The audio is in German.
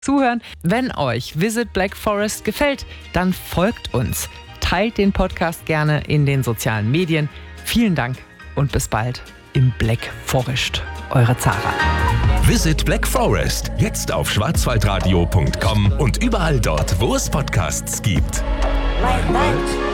Zuhören. Wenn euch Visit Black Forest gefällt, dann folgt uns. Teilt den Podcast gerne in den sozialen Medien. Vielen Dank und bis bald im Black Forest. Eure Zara. Visit Black Forest. Jetzt auf schwarzwaldradio.com und überall dort, wo es Podcasts gibt. Right.